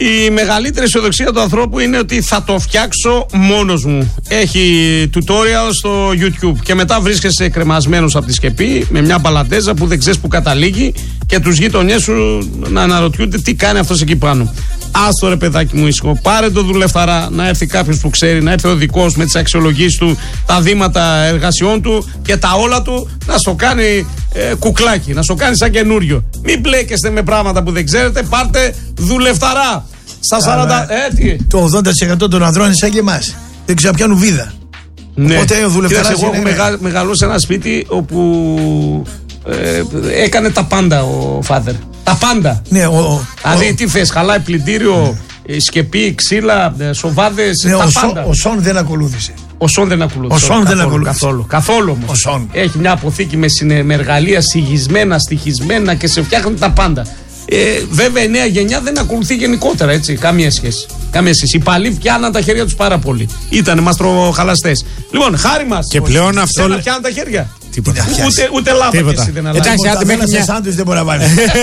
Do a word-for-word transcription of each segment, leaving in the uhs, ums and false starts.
Η μεγαλύτερη αισιοδοξία του ανθρώπου είναι ότι θα το φτιάξω μόνος μου. Έχει tutorial στο YouTube και μετά βρίσκεσαι κρεμασμένος από τη σκεπή με μια μπαλαντέζα που δεν ξέρεις που καταλήγει και τους γείτονιές σου να αναρωτιούνται τι κάνει αυτός εκεί πάνω. Άστο ρε παιδάκι μου ήσυχο, πάρε το δουλευταρά, να έρθει κάποιος που ξέρει, να έρθει ο δικός με τις αξιολογήσεις του, τα βήματα εργασιών του και τα όλα του, να στο κάνει ε, κουκλάκι, να στο κάνει σαν καινούριο. Μην μπλέκεστε με πράγματα που δεν ξέρετε, πάρτε δουλευταρά. Στα σαράντα. Ε, τι? Το ογδόντα τοις εκατό των ανδρών είναι σαν και εμάς. Δεν ξέρω πιάνουν βίδα. Ναι. Οπότε ο δουλευταράς. Εγώ έχω μεγα, μεγαλώσει σε ένα σπίτι όπου ε, έκανε τα πάντα ο φάδερ. Τα πάντα. Ναι, ο, ο, δηλαδή, ο, τι θες, χαλάει πλυντήριο, ναι. σκεπή, ξύλα, σοβάδες, ναι, τα ο, πάντα. Ο Σον δεν ακολούθησε. Ο Σον δεν ακολούθησε. Ο Σον καθόλου, δεν ακολούθησε. Καθόλου, καθόλου όμως. Έχει μια αποθήκη με, συνε, με εργαλεία συγισμένα, στοιχισμένα και σε φτιάχνουν τα πάντα. Ε, βέβαια η νέα γενιά δεν ακολουθεί γενικότερα, έτσι. Καμία σχέση. Καμία σχέση. Οι παλιοί πιάναν τα χέρια τους πάρα πολύ. Ήτανε μαστροχαλαστές. Λοιπόν, χάρη μας. Και πλέον αυτό. Δεν πιάναν τα χέρια. Τίποτα. Ούτε, ούτε λάβα και εσύ δεν αλλάζει. Εντάξει, άντε μέχρι μια σάντουιτς δεν μπορεί να βάλει.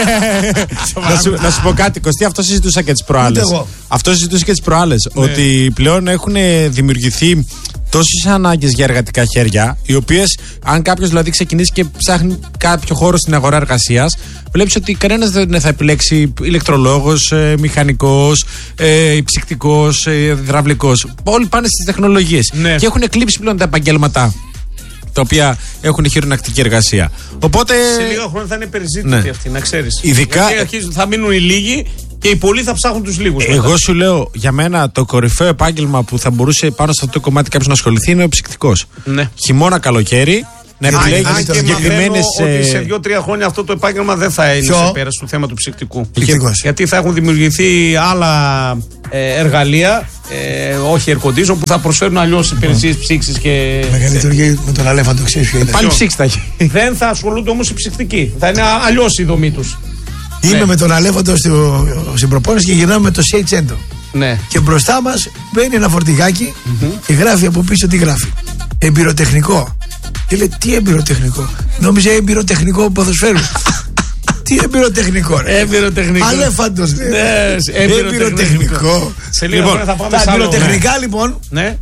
να, σου, να σου πω κάτι, Κωστή, αυτό συζητούσα και τις προάλλες. Αυτό συζητούσα και τις προάλλες. Ναι. Ότι πλέον έχουν δημιουργηθεί τόσες ανάγκες για εργατικά χέρια, οι οποίες, αν κάποιος δηλαδή ξεκινήσει και ψάχνει κάποιο χώρο στην αγορά εργασίας, βλέπεις ότι κανένας δεν θα επιλέξει ηλεκτρολόγος, ε, μηχανικός, ε, ψυκτικός, ε, υδραυλικός. Όλοι πάνε στις τεχνολογίες. Ναι. Και έχουν εκλείψει πλέον τα επαγγέλματα τα οποία έχουν χειρονακτική εργασία. Οπότε. Σε λίγα χρόνια θα είναι περιζήτητη ναι. αυτή, να ξέρεις. Ειδικά. Γιατί θα μείνουν οι λίγοι και οι πολλοί θα ψάχνουν τους λίγους. Εγώ μετά. Σου λέω, για μένα το κορυφαίο επάγγελμα που θα μπορούσε πάνω σε αυτό το κομμάτι κάποιος να ασχοληθεί είναι ο ψυκτικός. Ναι. Χειμώνα, καλοκαίρι. Να επιλέγει συγκεκριμένες. Ότι σε δύο-τρία χρόνια αυτό το επάγγελμα δεν θα είναι σε πέρας του θέμα του ψυκτικού. Γιατί θα έχουν δημιουργηθεί άλλα ε, εργαλεία, ε, όχι air condition, που θα προσφέρουν αλλιώς υπηρεσίες ψήξης και. Μεγαλύτερη με τον αλέφαντο, ξέρεις ποιο είναι. Πάλι ψήξη θα έχει. Δεν θα ασχολούνται όμως οι ψυκτικοί. Θα είναι αλλιώς η δομή τους. Είμαι ναι. με τον αλέφαντο στην προπόνηση και γυρνάμε με το Seicento. Ναι. Και μπροστά μας μπαίνει ένα φορτηγάκι mm-hmm. και γράφει από πίσω τι γράφει. Εμπειροτεχνικό. Και λέει, τι εμπειροτεχνικό? Νόμιζε εμπειροτεχνικό ποδοσφαίρου. Τι εμπειροτεχνικό, ρε. Εμπειροτεχνικό. Αλέφαντος, ναι. Ναι, εμπειροτεχνικό. Σε λίγο λοιπόν, θα πάμε τα εμπειροτεχνικά λοιπόν ναι.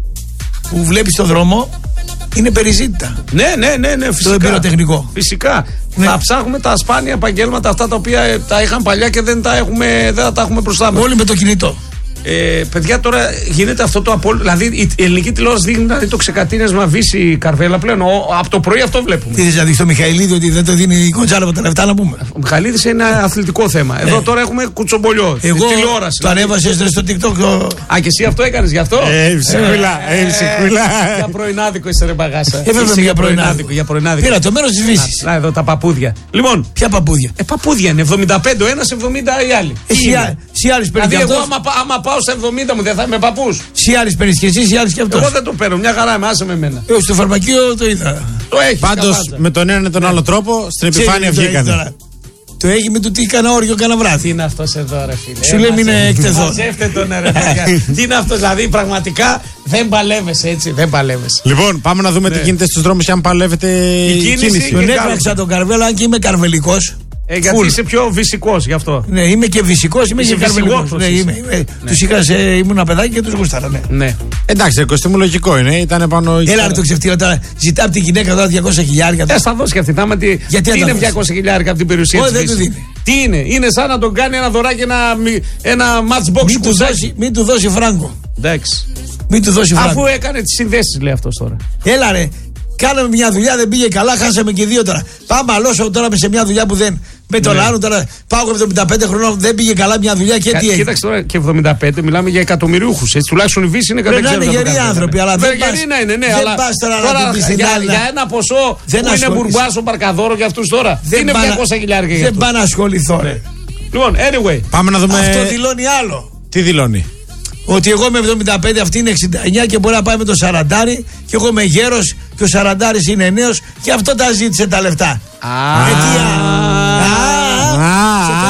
που βλέπεις στον δρόμο είναι περιζήτητα. Ναι, ναι, ναι, ναι, φυσικά. Το εμπειροτεχνικό. Φυσικά. Ναι. Θα ψάχνουμε τα σπάνια επαγγέλματα αυτά τα οποία τα είχαν παλιά και δεν, τα έχουμε, δεν τα έχουμε μπροστά μας. Όλοι με το κινητό. Ε, παιδιά, τώρα γίνεται αυτό το απόλυτο. Δηλαδή η ελληνική τηλεόραση δείχνει δηλαδή, το ξεκατίνιασμα Βύση Καρβέλα πλέον. Ο, από το πρωί αυτό βλέπουμε. Τι θες να δεις το Μιχαηλίδη ότι δεν το δίνει η Κοντζάλα από τα λεφτά να πούμε? Ο Μιχαηλίδης είναι ένα αθλητικό θέμα. Εδώ ε. τώρα έχουμε κουτσομπολιό. Εγώ τηλεόραση. Το ανέβασες δηλαδή στο TikTok. Το... Α, και εσύ αυτό έκανες γι' αυτό. Ε, ψυχούλα. Ε, ψυχούλα. Για πρωινάδικο είσαι ρε μπαγάσα. Ε, βέβαια για πρωινάδικο. Για πρωινάδικο. Πήρα το μέρος της Βύσης. Να εδώ τα παπούδια. Λοιπόν, ποια παπούδια? Ε, παπούδια είναι. εβδομήντα πέντε ο ένας, εβδομήντα οι άλλοι. Εσύ άλλοι παίρνεις. Δηλαδή, εγώ άμα πάω στα εβδομήντα μου δεν θα είμαι παππούς. Εσύ άλλοι παίρνεις και εσύ, εσύ άλλοι και αυτός. Εγώ δεν το παίρνω, μια χαρά είμαι, άσε με εμένα. Εγώ στο φαρμακείο το είδα. Το έχει. Πάντως με τον έναν ή τον άλλο τρόπο στην επιφάνεια βγήκανε. Το έχει με το τι κάνα όριο, κάνα βράδυ. Τι είναι αυτό εδώ, ρε φίλε. Σου λέει μην είναι εκτεθώ. Μαζεύτε τον, ρε φίλε. Τι είναι αυτό, δηλαδή πραγματικά δεν παλεύεσαι έτσι, δεν παλεύεσαι. Λοιπόν, πάμε να δούμε τι γίνεται στους δρόμους και αν παλεύετε η κίνηση. Τον έκραξα τον Καρβέλα, αν και είμαι καρβελικός. Ε, γιατί Φουλ. Είσαι πιο βυσικός γι' αυτό. Ναι, είμαι και βυσικός, είμαι είσαι και καρβελικός. Ναι, είμαι, είμαι. Ναι. Τους είχα σε, ήμουν ένα παιδάκι και τους γούσταρα, ναι. ναι. Εντάξει, Κωστή μου λογικό είναι, ήταν πάνω. Έλα ρε το ξεφτύλα τώρα, ζητά από την γυναίκα τώρα διακόσια χιλιάρικα. Δεν θα δώσει και αυτή, άμα τι. Γιατί τι είναι διακόσια χιλιάρικα από την περιουσία της. Όχι, δεν του δίνει. Τι είναι, είναι σαν να τον κάνει ένα δωράκι, ένα, ένα matchbox. Μην του δώσει, μην του δώσει φράγκο. Εντάξει. Μην του δώσει φράγκο. Αφού έκανε τις συνδέσεις, λέει αυτός τώρα. Έλα ρε. Κάναμε μια δουλειά, δεν πήγε καλά, χάσαμε και δύο τώρα. Πάμε αλώσω τώρα σε μια δουλειά που δεν. Με τον ναι. άλλο τώρα πάω εβδομήντα πέντε χρονών, δεν πήγε καλά μια δουλειά και Κα, τι έγινε. Κοίταξε τώρα και εβδομήντα πέντε μιλάμε για εκατομμυριούχους. Έτσι τουλάχιστον η Βύση είναι κατά. Δεν είναι γεροί άνθρωποι, αλλά δεν πας, να είναι, ναι, δεν αλλά πας τώρα, τώρα να για, για ένα ποσό δεν που είναι μπουρμπάσο παρκαδόρο για αυτούς τώρα. Δεν είναι διακόσια χιλιάρικα για αυτούς. Δεν πάνε να ασχοληθώ. Λοιπόν, anyway. Πάμε να δούμε. Αυτό δηλώνει άλλο. Τι δηλώνει? Ότι εγώ είμαι εβδομήντα πέντε, αυτή είναι εξήντα εννιά και μπορεί να πάει με το σαραντάρι και εγώ είμαι γέρος και ο σαραντάρης είναι νέος και αυτό τα ζήτησε τα λεφτά.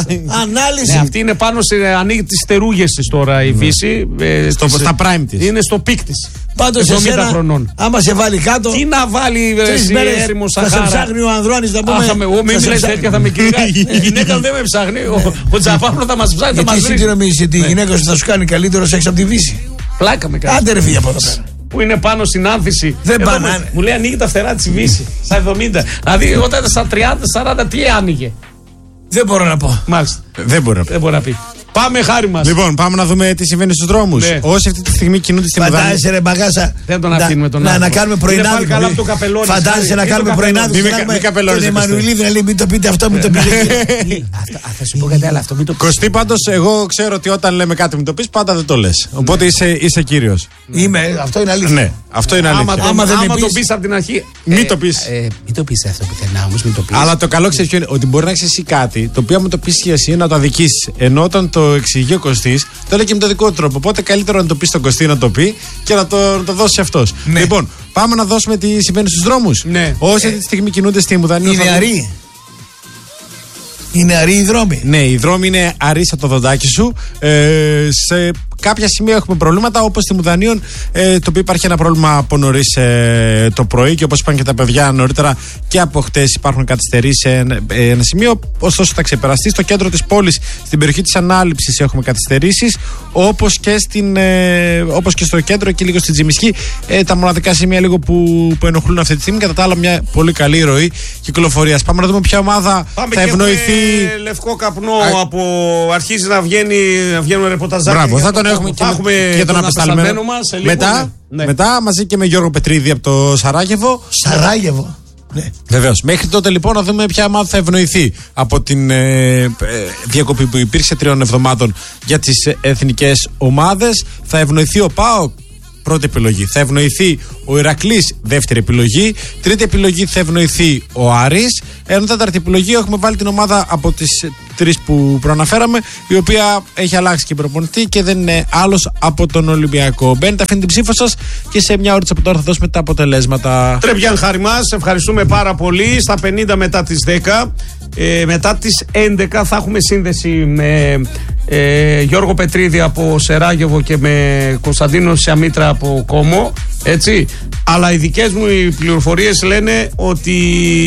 Ανάλυση. Ναι, αυτή είναι πάνω σε. Ανοίγει τις στερούγες της τώρα η Φύση. Ε, στο, της, στα prime της. Είναι στο πικ της. Πάντως εβδομήντα χρονών. Άμα σε βάλει κάτω. Τι να βάλει τρεις μέρες έρημο θα σε ψάχνει ο Ανδρώνης να πούμε. Αχα, εγώ μην μιλάς τέτοια, θα με κυνηγάει. Η γυναίκα δεν με ψάχνει. Ο Τζαπάνο θα μας ψάχνει, θα μας βρει. Γιατί τι νομίζεις ότι η γυναίκα σου θα σου κάνει καλύτερο σεξ από τη Βύση? Πλάκα με κάνει. Άντε ρε φύγε από εδώ πέρα. Που είναι πάνω στην άνθηση. Δεν πάνε. Μου λέει ανοίγει τα φτερά της Βύση. Στα εβδομήντα. Δηλαδή όταν ήταν στα τριάντα σαράντα τι άνοιγε. Δεν μπορώ να πω. Μάλιστα. Δεν μπορεί να πει. Δεν μπορεί να πει. Πάμε, Χάρη μας. Λοιπόν, πάμε να δούμε τι συμβαίνει στους δρόμους. Ναι. Όσοι αυτή τη στιγμή κινούνται στη Μουδανία. Φαντάζεσαι ρε μπαγάσα. Δεν τον αφήνουμε τον να, άνθρωπο. να κάνουμε πρωινάδικο. Καλά από το καπελόνι. Φαντάζεσαι να κάνουμε πρωινάδικο. Μην καπελώνεις. Τον Εμμανουηλίδη να λέει μην το πείτε αυτό, μην το πείτε. Θα σου πω κάτι άλλο, αυτό μην το πεις. Κωστή, πάντως, εγώ ξέρω ότι όταν λέμε κάτι μην το πεις, πάντα δεν το λες. Οπότε είσαι κύριος. Είμαι, αυτό είναι αλήθεια. Ναι, αυτό είναι αλήθεια. Άμα δεν το πεις από την αρχή. Μην το πεις. Μην το πεις αυτό πουθενά όμως, μην το πεις. Αλλά το καλό ξέρεις ποιο είναι, ότι μπορεί να έχεις εσύ κάτι το οποίο άμα το πεις και εσύ να το αδικήσεις. Ενώ όταν το εξηγεί ο Κωστής, το λέει και με τον δικό του τρόπο. Οπότε καλύτερο να το πει στον Κωστή να το πει και να το, να το δώσει αυτός. Ναι. Λοιπόν, πάμε να δώσουμε τι συμβαίνει στους δρόμους. Ναι. Όσοι αυτή τη στιγμή κινούνται στη Μουδανία. Είναι νεαροί. Είναι νεαροί οι δρόμοι. Ναι, οι δρόμοι είναι αρείς από το δοντάκι σου. Ε, σε κάποια σημεία έχουμε προβλήματα, όπως στη Μουδανίων, ε, το οποίο υπάρχει ένα πρόβλημα από νωρίς ε, το πρωί και όπως είπαν και τα παιδιά νωρίτερα και από χτες υπάρχουν καθυστερήσεις σε ένα, ε, ένα σημείο. Ωστόσο θα ξεπεραστεί. Στο κέντρο της πόλης, στην περιοχή της Ανάληψης, έχουμε καθυστερήσεις. Όπως και, στην, ε, όπως και στο κέντρο και λίγο στην Τζιμισκή, ε, τα μοναδικά σημεία λίγο που, που ενοχλούν αυτή τη στιγμή. Κατά τα άλλα, μια πολύ καλή ροή κυκλοφορίας. Πάμε να δούμε ποια ομάδα Πάμε θα ευνοηθεί. Λευκό καπνό Α... από αρχίζει να, βγαίνει, να βγαίνουν ρεπορταζάκια. Μπράβο, θα τον έχουμε και, έχουμε και τον απεσταλμένο μας. Μετά, ναι. μετά μαζί και με Γιώργο Πετρίδη από το Σαράγεβο. Σαράγεβο. Ναι. Βεβαίως. Μέχρι τότε λοιπόν να δούμε ποια ομάδα θα ευνοηθεί από την ε, ε, διακοπή που υπήρξε τριών εβδομάδων για τις ε, εθνικές ομάδες. Θα ευνοηθεί ο ΠΑΟΚ. Πρώτη επιλογή. Θα ευνοηθεί ο Ηρακλής, δεύτερη επιλογή. Τρίτη επιλογή θα ευνοηθεί ο Άρης. Ενώ τέταρτη επιλογή έχουμε βάλει την ομάδα από τις τρεις που προαναφέραμε, η οποία έχει αλλάξει και προπονητή και δεν είναι άλλος από τον Ολυμπιακό. Μπαίνετε, αφήνετε την ψήφο σας και σε μια ώρα από τώρα θα δώσουμε τα αποτελέσματα. Τρεπιάν, Χάρη μας, ευχαριστούμε πάρα πολύ. Στα πενήντα μετά τις δέκα. Ε, μετά τις έντεκα θα έχουμε σύνδεση με ε, Γιώργο Πετρίδη από Σεράγεβο και με Κωνσταντίνο Σιαμήτρα από Κόμο, έτσι. Αλλά οι δικές μου οι πληροφορίες λένε ότι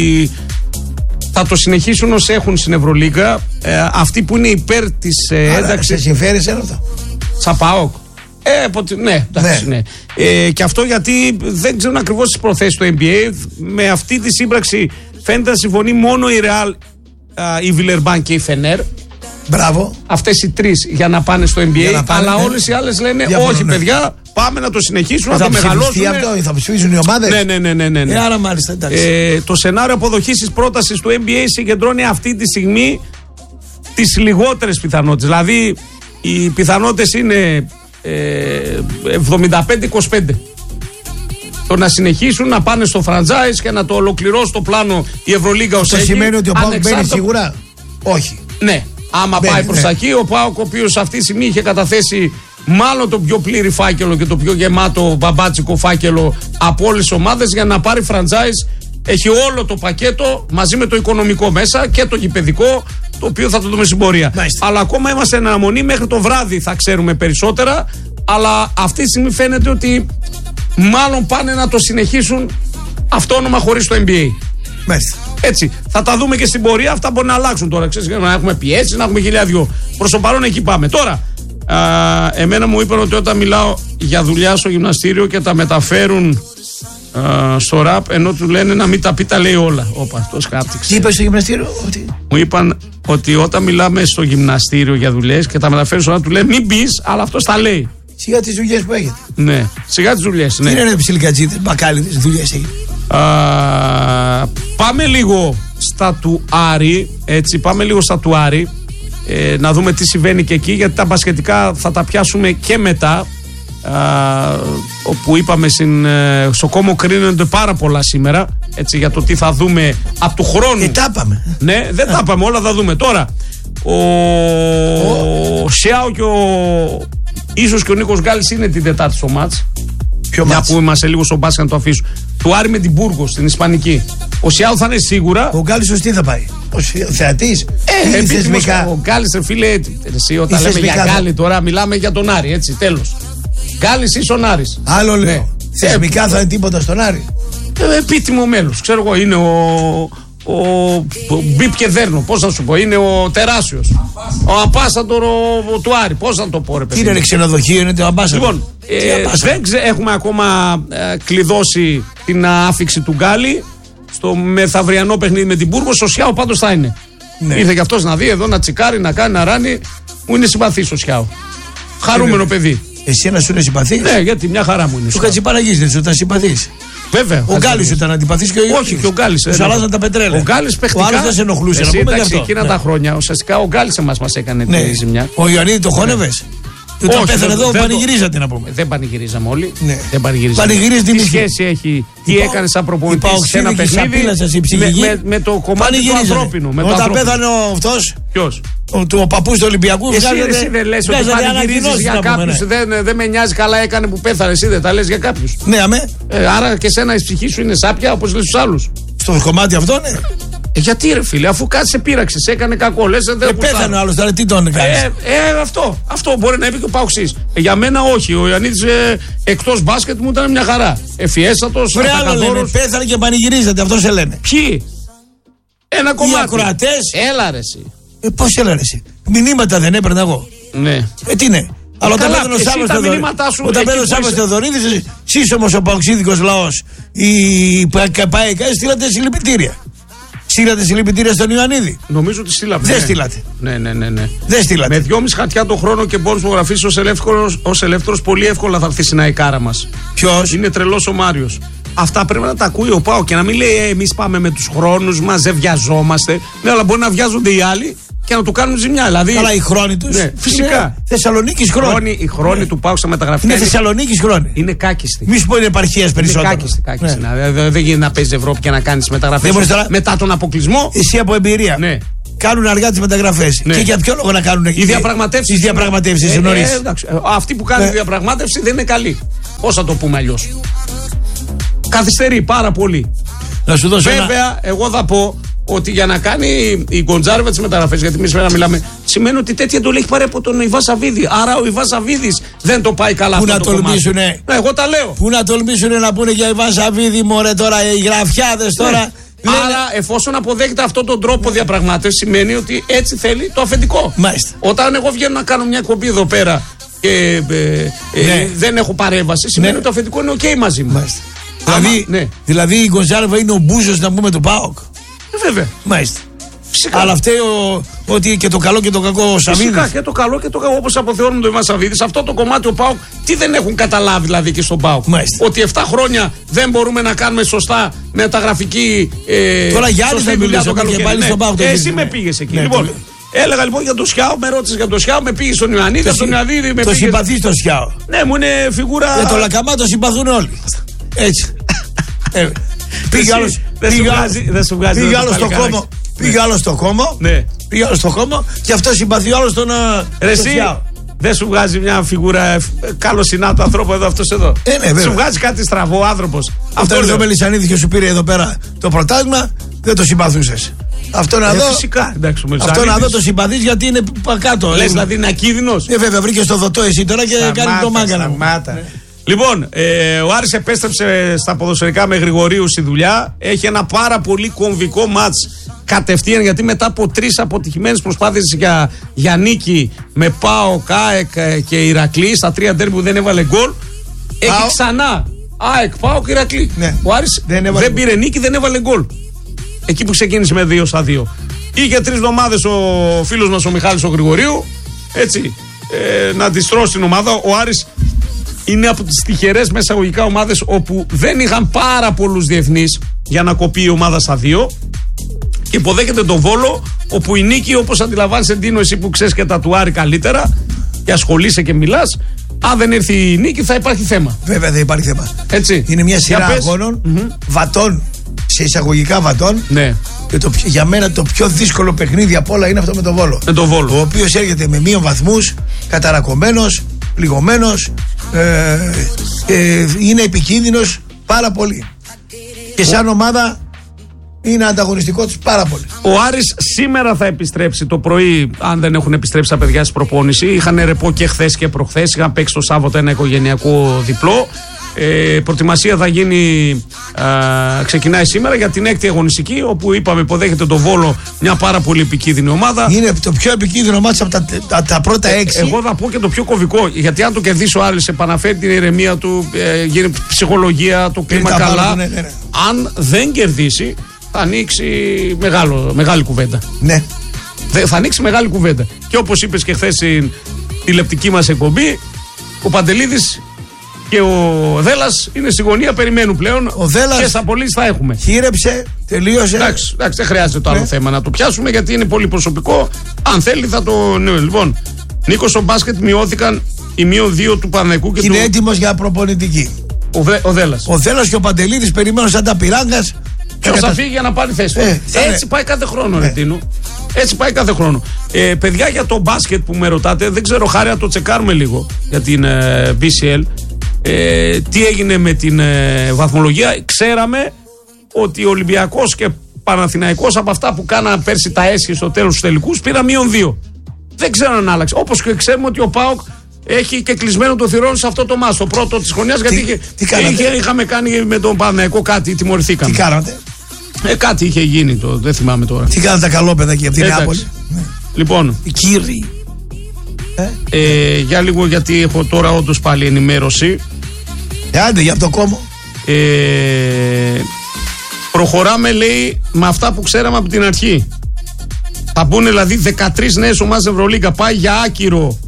θα το συνεχίσουν όσοι έχουν στην Ευρωλίγκα. Ε, αυτοί που είναι υπέρ της ε, ένταξης. Σε συμφέρει σε αυτό. Σαπαόκ. Ε, ποτε, ναι, εντάξει, ναι. ναι. Ε, και αυτό γιατί δεν ξέρουν ακριβώς τις προθέσεις του N B A. Με αυτή τη σύμπραξη φαίνεται να συμφωνεί μόνο η Real, η Βιλερμπάν και η Φενέρ. Μπράβο. Αυτές οι τρεις για να πάνε στο N B A. Πάνε, αλλά ναι. όλες οι άλλες λένε Διαφωνούν, όχι, ναι. παιδιά, πάμε να το συνεχίσουμε, θα να το μεγαλώσουμε. Αυτό, θα ψηφίσουν οι ομάδες. Ναι, ναι, ναι. ναι, ναι, ναι. Ε, άρα μάλιστα, εντάξει. Ε, το σενάριο αποδοχής της πρότασης του N B A συγκεντρώνει αυτή τη στιγμή τις λιγότερες πιθανότητες. Δηλαδή, οι πιθανότητες είναι ε, εβδομήντα πέντε είκοσι πέντε. Το να συνεχίσουν να πάνε στο franchise και να το ολοκληρώσει το πλάνο η Ευρωλίγκα ως έχει. Αυτό σημαίνει ότι ο ΠΑΟΚ μπαίνει ανεξάρτητα... σίγουρα. Όχι. Ναι. Άμα μπαίνει, πάει προς ναι. τα εκεί, ο ΠΑΟΚ, ο οποίος αυτή τη στιγμή είχε καταθέσει μάλλον το πιο πλήρη φάκελο και το πιο γεμάτο μπαμπάτσικο φάκελο από όλες τις ομάδες για να πάρει franchise. Έχει όλο το πακέτο μαζί με το οικονομικό μέσα και το γηπεδικό, το οποίο θα το δούμε στην πορεία. Μάλιστα. Αλλά ακόμα είμαστε εν αναμονή, μέχρι το βράδυ θα ξέρουμε περισσότερα. Αλλά αυτή τη στιγμή φαίνεται ότι μάλλον πάνε να το συνεχίσουν αυτόνομα χωρίς το N B A. Μάλιστα. Έτσι. Θα τα δούμε και στην πορεία. Αυτά μπορεί να αλλάξουν τώρα. Ξέρεις, να έχουμε πιέσει, να έχουμε χιλιάδιο. Προς το παρόν εκεί πάμε. Τώρα, α, εμένα μου είπαν ότι όταν μιλάω για δουλειά στο γυμναστήριο και τα μεταφέρουν α, στο ραπ, ενώ του λένε να μην τα πει, τα λέει όλα. Όπα, αυτός χάπτυξε. Τι είπες στο γυμναστήριο, ότι... Μου είπαν ότι όταν μιλάμε στο γυμναστήριο για δουλειές και τα μεταφέρουν στο ραπ, του λένε μην πεις, αλλά αυτός τα λέει. Σιγά τις δουλειές που έχετε. Ναι, σιγά τις δουλειές. Ναι. Τι είναι ψιλικατζίδες, μπακάλιδες, δουλειές έχετε. Α, πάμε λίγο στα του Άρη, έτσι, πάμε λίγο στα του Άρη, ε, να δούμε τι συμβαίνει και εκεί, γιατί τα μπασκετικά θα τα πιάσουμε και μετά, α, όπου είπαμε στην, στο Κόμο κρίνονται πάρα πολλά σήμερα, έτσι, για το τι θα δούμε από του χρόνου. Ε, τα πάμε. Ναι, δεν τα πάμε, όλα θα δούμε. Τώρα, ο, ο Σιάο και ο ίσως και ο Νίκος Γκάλης είναι την Τετάρτη στο μάτς. Ποιο μια μάτς? που είμαστε λίγο στον μπάσκετ να το αφήσω. Του Άρη με την Μπούργο στην Ισπανική. Ο Σιάου θα είναι σίγουρα. Ο Γκάλης τι θα πάει. Ως θεατής ε, ή θεσμικά. Ο Γκάλης, φίλε, εσύ όταν λέμε για Γκάλη τώρα μιλάμε για τον Άρη, έτσι, τέλος. Γκάλης ή ο Άρης. Άλλο λέω. Ναι. Θεσμικά ε, θα είναι τίποτα στον Άρη. Ε, επίτιμο μέλος, ξέρω εγώ, είναι ο, ο, ο Μπιπ και Δέρνο, πώς θα σου πω, είναι ο τεράσιος, ο αμπάσαντορ του Άρη, πώς θα το πω ρε παιδί. Τι είναι ξενοδοχείο, είναι το αμπάσαντορ. Λοιπόν, ε, δεν ξε, έχουμε ακόμα ε, κλειδώσει την άφιξη του Γκάλη στο μεθαυριανό παιχνίδι με την Μπούργος. Ο Σιάο πάντως θα είναι. Ναι. Ήρθε και αυτός να δει εδώ, να τσικάρει, να κάνει, να ράνει. Μου είναι συμπαθής ο Σιάο. Χαρούμενο παιδί. Εσύ να σου είναι συμπαθής. Ναι, γιατί μια χαρά μου είναι. Του Κατσιπαραγής δεν σου ήταν συμπαθής. Βέβαια. Ο Γκάλης σου ήταν αντιπαθής και ο Όχι, και ο Γκάλης. Του αλλάζαν τα πετρέλαια. Ο Γκάλης παιχτικά. Ο άλλος δεν σε ενοχλούσε. Εσύ, να πούμε εντάξει, εκείνα ναι. τα χρόνια ουσιαστικά ο Γκάλης εμάς μας έκανε ναι. τη ζημιά. Ο Ιωαννίδη το χώνευες. Όταν πέθανε εδώ, πανηγυρίζατε το... να πούμε. Δεν πανηγυρίζαμε όλοι. Ναι. Δεν πανηγυρίζαμε. Τι σχέση έχει, τι Υπά... έκανε σαν προπονητής σε ένα παιχνίδι με, με, με το κομμάτι του ανθρώπινου. Με Όταν πέθανε ο αυτός. Ποιος? Ο, ο παππούς του Ολυμπιακού. Εσύ, βγάζετε, εσύ δεν λες ότι πανηγυρίζεις για κάποιους. Δεν, δεν με νοιάζει, καλά έκανε που πέθανε. Εσύ δεν τα λες για κάποιους. Ναι, αμέ. Ε, άρα και σένα η ψυχή σου είναι σάπια όπως λες στους άλλους. Στο κομμάτι αυτό, ναι. Ε, γιατί ρε φίλε, αφού κάτι σε πείραξε, σε έκανε κακό, λες δεν ε, πέθανε ο άλλος τώρα, τι τον έκανε. Ε, ε, αυτό, αυτό μπορεί να είπε και ο Παοξής. Ε, για μένα όχι. Ο Ιωαννίδης ε, εκτός μπάσκετ μου ήταν μια χαρά. Εφιέστατος, ατακαδόρος. Πέθανε και πανηγυρίζατε, αυτό σε λένε. Ποιοι? Ένα κομμάτι. Οι ακροατές. Έλα ρε εσύ. Ε, πώς έλα ρε εσύ. Μηνύματα δεν έπαιρνα εγώ. Ναι. Ε, τι είναι. Αλλά όταν παίρνει ο Σάββας Θεοδωρίδης, όταν παίρνει ο Σάββας Θεοδωρίδης, εσείς όμως ο παοξίδικος λαός, η ΠΑΕΚΑ, στείλατε συλληπιτήρια. Στείλατε συλληπιτήρια στον Ιωαννίδη. Νομίζω ότι στείλαμε. Δεν ναι. στείλατε. Ναι, ναι, ναι, ναι. Δεν στείλατε. Με δυόμιση χαρτιά το χρόνο και πόνους υπογραφής ως ελεύθερος, ως ελεύθερος, πολύ εύκολα θα έρθει στην αικάρα μας. Ποιος? Είναι τρελός ο Μάριος. Αυτά πρέπει να τα ακούει ο Πάο και να μην λέει ε, εμείς πάμε με τους χρόνους μας, δεν βιαζόμαστε. Ναι, αλλά μπορεί να βιάζονται οι άλλοι και να του κάνουν ζημιά. Δηλαδή... Καλά, οι χρόνοι τους. Ναι, φυσικά. Θεσσαλονίκης χρόνοι. Οι χρόνοι ναι. του Πάου στα μεταγραφικά. Είναι Θεσσαλονίκης χρόνοι. Είναι κάκιστοι. Μη σου πω είναι επαρχίας περισσότερο. Είναι κάκιστοι. κάκιστοι. Ναι. Δεν δε γίνεται να παίζει Ευρώπη και να κάνει μεταγραφές τώρα... μετά τον αποκλεισμό. Εσύ από εμπειρία. Ναι. Κάνουν αργά τις μεταγραφές. Ναι. Και για ποιο λόγο να κάνουν οι διαπραγματεύσεις. Οι διαπραγματεύσεις ε, ε, αυτοί που κάνουν ε. διαπραγμάτευση δεν είναι καλοί. Πώς θα το πούμε αλλιώς. Καθυστερεί πάρα πολύ. Να σου δώσω Βέβαια, ένα... εγώ θα πω ότι για να κάνει η Γκοντζάρεβα τις μεταγραφές, γιατί εμείς σήμερα μιλάμε, σημαίνει ότι τέτοια εντολή έχει πάρει από τον Ιβά Σαββίδη. Άρα ο Ιβά Σαββίδης δεν το πάει καλά. Πού αυτό να το τολμήσουνε. Ναι, εγώ τα λέω. Πού να τολμήσουνε να πούνε για Ιβά Σαββίδη, μωρέ τώρα οι γραφιάδες τώρα. Ναι. Λένε... Άρα, εφόσον αποδέχεται αυτόν τον τρόπο διαπραγμάτευση, σημαίνει ότι έτσι θέλει το αφεντικό. Μάλιστα. Όταν εγώ βγαίνω να κάνω μια εκπομπή εδώ πέρα και ε, ε, ναι. ε, δεν έχω παρέμβαση, σημαίνει ναι. ότι το αφεντικό είναι OK μαζί μου. Μάλιστα. Δηλαδή, ναι. δηλαδή η Γκοντζάρεβα είναι ο Μπούζος να πούμε του ΠΑΟΚ. Ε, βέβαια. Μάλιστα. Φυσικά. Αλλά φταίει ο, ότι και το καλό και το κακό ο Σαββίδης. Φυσικά και το καλό και το κακό, όπως αποθεώνουμε τον Ιβάν Σαββίδη. Σε αυτό το κομμάτι ο ΠΑΟΚ τι δεν έχουν καταλάβει δηλαδή και στον ΠΑΟΚ. Μάλιστα. Ότι επτά χρόνια δεν μπορούμε να κάνουμε σωστά μεταγραφική. Ε, Τώρα για άλλους θα μιλήσω και πάλι στον ΠΑΟΚ. Ε, εσύ με πήγες εκεί. Ναι, λοιπόν, το... έλεγα λοιπόν για το Σιάο, με ρώτησε για το Σιάο, με πήγε στον Ιωαννίδη. Τον Ιωαννίδη με το συμπαθεί το Σιάο. Ναι, μου είναι φιγούρα. Για το Λακαμά το συμπαθούν όλοι. Έτσι. Πήγε άλλο στο κόμμα. Πήγε άλλο στο κόμμα. Ναι. Πήγε άλλο στο κόμμα και αυτό συμπαθεί άλλο στον. Εσύ δεν σου βγάζει μια φιγούρα καλοσυνά του ανθρώπου εδώ, αυτό εδώ. Ε, ναι, βέβαια. Σου βγάζει κάτι στραβό άνθρωπο. Αυτό είναι το Μελισσανίδη και σου πήρε εδώ πέρα το πρωτάθλημα, δεν το συμπαθούσε. Αυτό να ε, δω. Φυσικά. Εντάξει, αυτό να δω το συμπαθεί γιατί είναι κάτω. Λες δηλαδή είναι ακίνδυνος. Ε, βέβαια, βρήκε στο δωτό εσύ τώρα και σταμάτα, κάνει το μάγκανα. Ναι. Λοιπόν, ε, ο Άρης επέστρεψε στα ποδοσφαιρικά με Γρηγορίου στη δουλειά. Έχει ένα πάρα πολύ κομβικό μάτς κατευθείαν, γιατί μετά από τρεις αποτυχημένες προσπάθειες για, για νίκη με ΠΑΟΚ, ΑΕΚ και Ηρακλή, στα τρία ντέρμπι που δεν έβαλε γκολ, έχει Πάω. ξανά ΑΕΚ, ΠΑΟΚ, Ηρακλή. Ναι. Ο Άρης δεν, δεν πήρε νίκη, δεν έβαλε γκολ. Εκεί που ξεκίνησε με δύο στα δύο. Είχε τρεις εβδομάδες ο φίλος μας ο Μιχάλης ο Γρηγορίου, έτσι, ε, να αντιστρώσει την ομάδα. Ο Άρης είναι από τις τυχερές μέσα αγωγικά ομάδες όπου δεν είχαν πάρα πολλούς διεθνείς για να κοπεί η ομάδα στα δύο. Και υποδέχεται τον Βόλο, όπου η νίκη, όπως αντιλαμβάνεσαι, Ντίνο, εσύ που ξέρεις και τα του Άρη καλύτερα και ασχολείσαι και μιλάς, αν δεν έρθει η νίκη θα υπάρχει θέμα. Βέβαια δεν υπάρχει θέμα. Έτσι. Είναι μια σειρά για αγώνων, mm-hmm. βατών, σε εισαγωγικά βατών. Ναι. Και το, για μένα το πιο δύσκολο παιχνίδι απ' όλα είναι αυτό με τον Βόλο. Με τον Βόλο. Ο οποίος έρχεται με μείον βαθμούς, καταρακωμένος, πληγωμένος, ε, ε, είναι επικίνδυνος πάρα πολύ. Και σαν ομάδα Είναι ανταγωνιστικό τους πάρα πολύ. Ο Άρης σήμερα θα επιστρέψει το πρωί, αν δεν έχουν επιστρέψει τα παιδιά στην προπόνηση. Είχαν ρεπό και χθες και προχθές. Είχαν παίξει το Σάββατο ένα οικογενειακό διπλό. Ε, προετοιμασία θα γίνει, α, ξεκινάει σήμερα για την έκτη αγωνιστική, όπου είπαμε υποδέχεται τον Βόλο, μια πάρα πολύ επικίνδυνη ομάδα. Είναι το πιο επικίνδυνο μάτς από τα, τα, τα πρώτα έξι. Ε, εγώ θα πω και το πιο κωβικό, γιατί αν το κερδίσει ο Άρης, επαναφέρει την ηρεμία του, ε, γίνει ψυχολογία, το κλίμα καλά. Πάνω, ναι, ναι, ναι. Αν δεν κερδίσει, θα ανοίξει μεγάλο, μεγάλη κουβέντα. Ναι. Δε, θα ανοίξει μεγάλη κουβέντα. Και όπως είπες και χθες στην τηλεπτική μας εκπομπή, ο Παντελίδης και ο Δέλλας είναι στη γωνία, περιμένουν πλέον. Ο Δέλλας και στα πωλήσει θα έχουμε. Χείρεψε, τελείωσε. Εντάξει, εντάξει, δεν χρειάζεται το άλλο ναι. θέμα να το πιάσουμε, γιατί είναι πολύ προσωπικό. Αν θέλει θα το. Ναι, λοιπόν, Νίκο, στο μπάσκετ μειώθηκαν οι μείον δύο του Παναθηναϊκού και είναι του. Είναι έτοιμος για προπονητική. Ο, Δε, ο Δέλλας. Ο Δέλλας και ο Παντελίδης περιμένουν σαν τα πυράγκας. Ποιο θα φύγει για να πάρει θέση. Ε, Έτσι πάει κάθε χρόνο, ε. ρε Τίνο. Έτσι πάει κάθε χρόνο. Ε, παιδιά, για το μπάσκετ που με ρωτάτε, δεν ξέρω, χάρη να το τσεκάρουμε λίγο για την ε, μπι σι ελ. Ε, τι έγινε με την ε, βαθμολογία. Ξέραμε ότι ο Ολυμπιακός και Παναθηναϊκός, από αυτά που κάναν πέρσι τα έσχη στο τέλος του τελικούς, πήρα μείον δύο. Δεν ξέρω αν άλλαξε. Όπως και ξέρουμε ότι ο ΠΑΟΚ έχει και κλεισμένο το θυρών σε αυτό το μάτς, το πρώτο της χρονιάς, γιατί είχε, είχε, είχαμε κάνει με τον Παναθηναϊκό κάτι, τιμωρηθήκαμε. Τι κάνατε? Ε, κάτι είχε γίνει, το, δεν θυμάμαι τώρα. Τι κάνατε τα καλόπαιδα εκεί από την Νεάπολη? Ναι. Λοιπόν, οι κύριοι. Ε? Ε, για λίγο, γιατί έχω τώρα όντως πάλι ενημέρωση. Ε, άντε για αυτό κόμμα. Ε, προχωράμε, λέει, με αυτά που ξέραμε από την αρχή. Θα μπουν δηλαδή δεκατρείς νέες ομάδες Ευρωλίγκα. Πάει για άκυρο.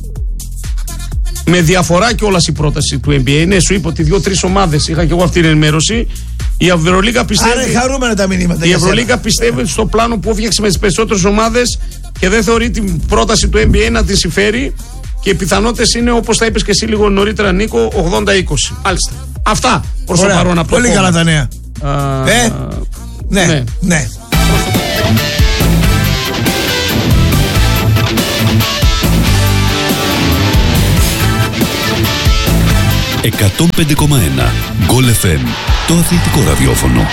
Με διαφορά κιόλας η πρόταση του N B A. Ναι, σου είπα ότι δύο-τρεις ομάδες. Είχα και εγώ αυτή την ενημέρωση. Η Ευρωλίγκα πιστεύει. Άρα χαρούμενα τα μηνύματα. Η Ευρωλίγκα πιστεύει στο πλάνο που έφτιαξε με τις περισσότερες ομάδες και δεν θεωρεί την πρόταση του N B A να την συμφέρει. Και οι πιθανότητες είναι, όπως τα είπες και εσύ λίγο νωρίτερα, Νίκο, ογδόντα είκοσι. Μάλιστα. Αυτά προς το παρόν από το πολύ καλά τα νέα. Α, ε, ναι, ναι. ναι. εκατόν πέντε κόμμα ένα Γκολ εφ εμ, το αθλητικό ραδιόφωνο.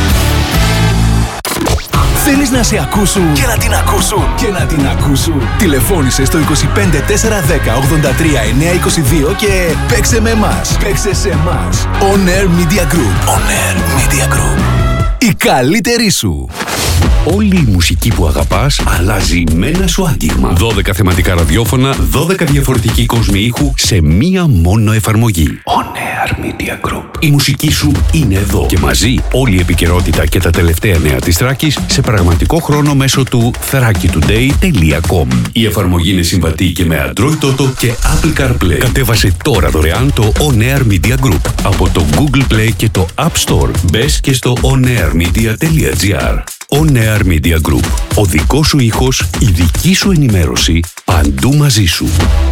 Θέλεις να σε ακούσουν και να την ακούσουν και να την ακούσουν? Τηλεφώνησε στο είκοσι πέντε τέσσερα δέκα ογδόντα τρία εννιακόσια είκοσι δύο και παίξε με εμάς. Παίξε σε εμάς. On Air Media Group. On Air Media Group. Η καλύτερη σου. Όλη η μουσική που αγαπάς αλλάζει με ένα σου άγγιγμα. δώδεκα θεματικά ραδιόφωνα, δώδεκα διαφορετικοί κόσμοι ήχου σε μία μόνο εφαρμογή. On Air Media Group. Η μουσική σου είναι εδώ. Και μαζί όλη η επικαιρότητα και τα τελευταία νέα της Θράκης σε πραγματικό χρόνο μέσω του θράκη τουντέι τελεία κομ. Η εφαρμογή είναι συμβατή και με Android Auto και Apple CarPlay. Κατέβασε τώρα δωρεάν το On Air Media Group από το Google Play και το App Store. Μπες και στο onairmedia τελεία gr. On Air Media Group. Ο δικός σου ήχος, η δική σου ενημέρωση, παντού μαζί σου.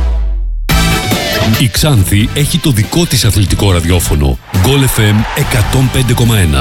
Η Ξάνθη έχει το δικό της αθλητικό ραδιόφωνο. Γκολ εφ εμ εκατόν πέντε κόμμα ένα.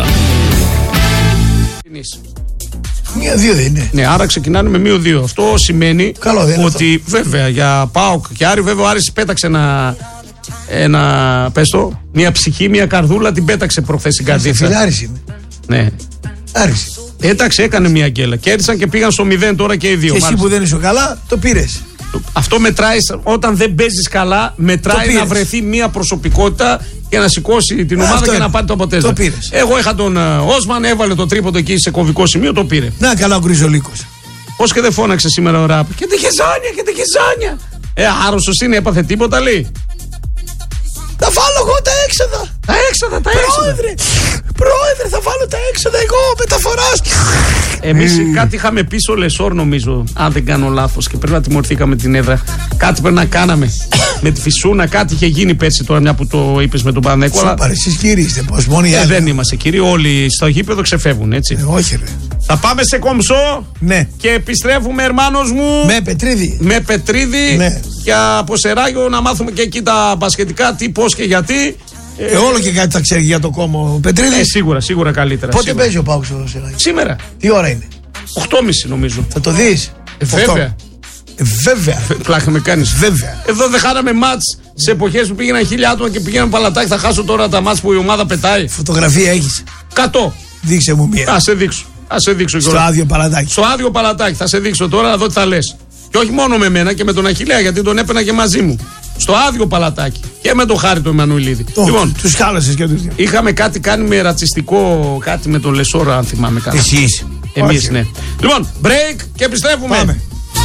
Μία δύο δεν είναι. Ναι, άρα ξεκινάνε με μείον δύο. Αυτό σημαίνει καλό, δεν ότι αυτό. Βέβαια για ΠΑΟΚ και Άρη, βέβαια ο Άρης πέταξε ένα, ένα πες το, μια ψυχή, μια καρδούλα, την πέταξε προχθές στην καρδίτσα. Άρης είναι. Ναι. Άρης. Έταξε, έκανε μια γκέλα. Κέρδισαν και πήγαν στο μηδέν τώρα και οι δύο. Και εσύ που δεν είσαι καλά, το πήρες. Αυτό μετράει, όταν δεν παίζεις καλά, μετράει να βρεθεί μια προσωπικότητα και να σηκώσει την ομάδα αυτό και είναι. Να πάρει το αποτέλεσμα. Το πήρες. Εγώ είχα τον Όσμαν, έβαλε το τρίποντο εκεί σε κομβικό σημείο, το πήρε. Να καλά ο Γκριζολίκος. Πώς και δεν φώναξε σήμερα ο Ράπ. Και τη χεζάνια, και τη χεζάνια. Ε, άρρωστος είναι, έπαθε τίποτα, λέει. Θα βάλω εγώ τα έξοδα. Τα έξοδα, τα έξοδα. Πρόεδρε, πρόεδρε, θα βάλω τα έξοδα εγώ, μεταφοράς. Εμείς mm. κάτι είχαμε πει στο Λεσόρ, νομίζω, αν δεν κάνω λάθος, και πρέπει να τιμωρηθήκαμε την έδρα. Κάτι πρέπει να κάναμε. Με τη Φυσούνα, κάτι είχε γίνει πέρσι τώρα, μια που το είπες με τον Παναθηναϊκό. Αλλά... Σупα, εσείς κύριοι είστε, πως μόνοι οι ε, άλλοι. Δεν είμαστε κύριοι, όλοι στο γήπεδο ξεφεύγουν, έτσι. Ε, όχι, ρε. Θα πάμε σε Κομψό ναι. Και επιστρέφουμε, ερμάνος μου. Με Πετρίδη. Με Πετρίδη. Ναι. Για από Σεράγιο να μάθουμε και εκεί τα μπασκετικά, τι, πώς και γιατί. Ε, όλο και κάτι θα ξέρει για το κόμμα ο Πετρίδης. Ε, σίγουρα, σίγουρα καλύτερα. Πότε σίγουρα. παίζει ο Πάουκ στο Σεράγιο? Σήμερα. Τι ώρα είναι? οκτώ και μισή νομίζω. Θα το δεις? Ε, βέβαια. Ε, βέβαια. Πλάκα με κάνεις. Βέβαια. Εδώ δεν χάναμε μάτς σε εποχές που πήγαιναν χίλια άτομα και πήγαιναν παλατάκι. Θα χάσω τώρα τα μάτς που η ομάδα πετάει. Φωτογραφία έχεις? εκατό. Δείξε μου μία. Θα σε δείξω. Θα σε δείξω Στο άδειο παλατάκι. Στο άδειο παλατάκι. Θα σε δείξω τώρα να δω τι θα λες. Και όχι μόνο με μένα και με τον Αχιλλέα, γιατί τον έπαιρνα και μαζί μου. Στο άδειο παλατάκι. Και με τον Χάρη τον Εμμανουηλίδη. Λοιπόν, τους χάλασες και τους δύο. Είχαμε κάτι κάνει με ρατσιστικό, κάτι με τον Λεσόρα, αν θυμάμαι καλά. Εσείς. Εμείς, ναι. Λοιπόν, break και επιστρέφουμε. Πάμε.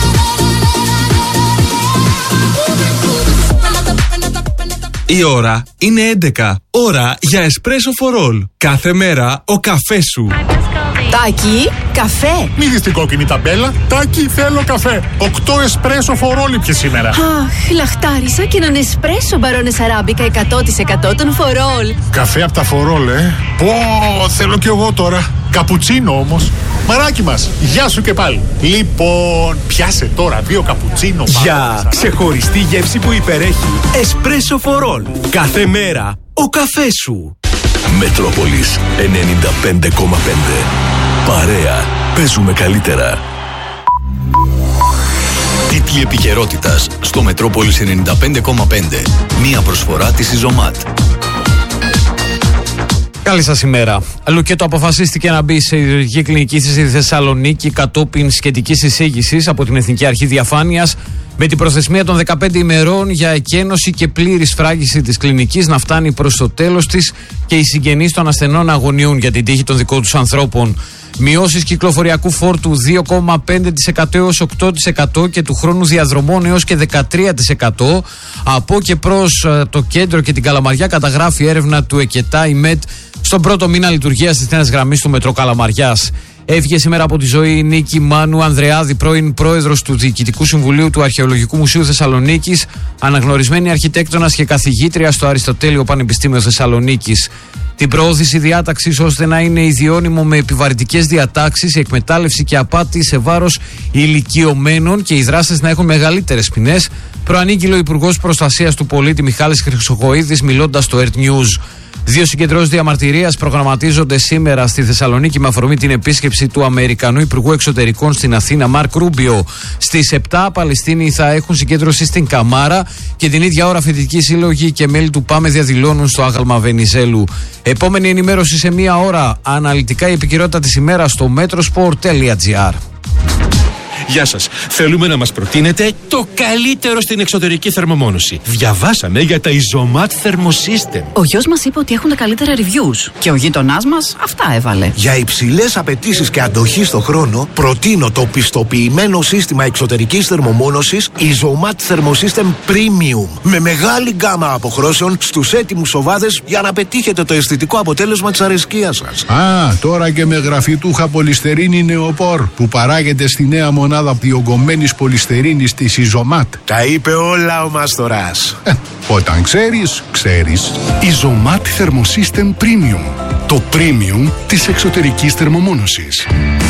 Η ώρα είναι έντεκα. Ώρα για Espresso for All. Κάθε μέρα ο καφές σου. Τάκη, καφέ. Μη δεις την κόκκινη ταμπέλα. Τάκη, θέλω καφέ. Οκτώ εσπρέσο φορόλι πια σήμερα. Αχ, λαχτάρισα και έναν εσπρέσο μπαρόνες αράμπικα εκατό τοις εκατό των φορόλ. Καφέ από τα φορόλ, ε. Πω, θέλω κι εγώ τώρα. Καπουτσίνο όμως. Μαράκι μας, γεια σου και πάλι. Λοιπόν, πιάσε τώρα δύο καπουτσίνο. Για ξεχωριστή γεύση που υπερέχει. Espresso for All. Κάθε μέρα ο καφές σου. Μετρόπολης ενενήντα πέντε κόμμα πέντε. Παρέα, παίζουμε καλύτερα. Τίτλοι επικαιρότητας στο Μετρόπολης ενενήντα πέντε κόμμα πέντε. Μία προσφορά της Ιζωμάτ. Καλή σας ημέρα. Λουκέτο αποφασίστηκε να μπει σε ιδιωτική κλινική στη Θεσσαλονίκη κατόπιν σχετικής εισήγησης από την Εθνική Αρχή Διαφάνειας με την προθεσμία των δεκαπέντε ημερών για εκένωση και πλήρη σφράγιση της κλινικής να φτάνει προς το τέλος της και οι συγγενείς των ασθενών να αγωνιούν για την τύχη των δικών τους ανθρώπων. Μειώσεις κυκλοφοριακού φόρτου δύο κόμμα πέντε τοις εκατό έως οκτώ τοις εκατό και του χρόνου διαδρομών έως και δεκατρία τοις εκατό. Από και προς το κέντρο και την Καλαμαριά καταγράφει έρευνα του ΕΚΕΤΑ η ΜΕΤ στον πρώτο μήνα λειτουργίας της νέας γραμμής του Μετρό Καλαμαριάς. Έφυγε σήμερα από τη ζωή η Νίκη Μάνου Ανδρεάδη, πρώην πρόεδρος του Διοικητικού Συμβουλίου του Αρχαιολογικού Μουσείου Θεσσαλονίκης, αναγνωρισμένη αρχιτέκτονας και καθηγήτρια στο Αριστοτέλειο Πανεπιστήμιο Θεσσαλονίκης. Την προώθηση διάταξης ώστε να είναι ιδιώνυμο με επιβαρυντικές διατάξεις, η εκμετάλλευση και απάτη σε βάρος ηλικιωμένων και οι δράστες να έχουν μεγαλύτερες ποινές, προανήγγειλε ο Υπουργός Προστασίας του Πολίτη Μιχάλης Χρυσοχοΐδης μιλώντας στο Earth News. Δύο συγκεντρώσεις διαμαρτυρίας προγραμματίζονται σήμερα στη Θεσσαλονίκη με αφορμή την επίσκεψη του Αμερικανού Υπουργού Εξωτερικών στην Αθήνα, Μαρκ Ρούμπιο. Στις επτά Παλαιστίνοι θα έχουν συγκέντρωση στην Καμάρα και την ίδια ώρα φοιτητικοί σύλλογοι και μέλη του ΠΑΜΕ διαδηλώνουν στο άγαλμα Βενιζέλου. Επόμενη ενημέρωση σε μία ώρα. Αναλυτικά η επικαιρότητα της ημέρας στο metrosport τελεία gr. Γεια σας. Θέλουμε να μας προτείνετε το καλύτερο στην εξωτερική θερμομόνωση. Διαβάσαμε για τα Isomat Thermosystem. Ο γιος μας είπε ότι έχουν τα καλύτερα reviews και ο γείτονάς μας αυτά έβαλε. Για υψηλές απαιτήσεις και αντοχή στο χρόνο, προτείνω το πιστοποιημένο σύστημα εξωτερικής θερμομόνωσης Isomat Thermosystem Premium. Με μεγάλη γκάμα αποχρώσεων στους έτοιμους οβάδες για να πετύχετε το αισθητικό αποτέλεσμα της αρεσκίας σας. Α, τώρα και με γραφιτούχα πολυστερίνη νεοπόρ που παράγεται στη νέα μονάδα διογκωμένης πολυστερίνης της Isomat. Τα είπε όλα ο Μαστοράς. Ε, όταν ξέρεις, ξέρεις. Isomat Thermosystem Premium. Το premium της εξωτερικής θερμομόνωσης.